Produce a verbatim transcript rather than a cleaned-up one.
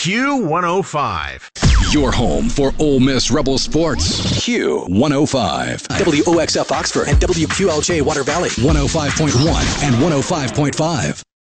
Q one oh five. Your home for Ole Miss Rebel sports. Q one oh five. W O X F Oxford and W Q L J Water Valley. one oh five point one and one oh five point five.